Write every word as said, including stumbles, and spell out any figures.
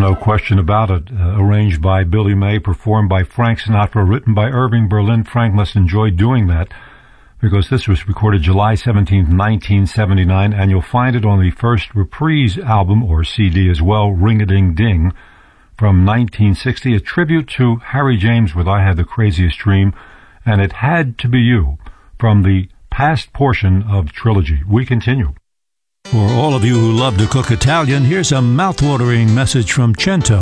no question about it. Uh, arranged by Billy May, performed by Frank Sinatra, written by Irving Berlin. Frank must enjoy doing that, because this was recorded July seventeenth, nineteen seventy-nine, and you'll find it on the first Reprise album, or C D as well, Ring-a-Ding-Ding, from nineteen sixty, a tribute to Harry James with I Had the Craziest Dream, and It Had to Be You, from the past portion of Trilogy. We continue. For all of you who love to cook Italian, here's a mouth-watering message from Cento.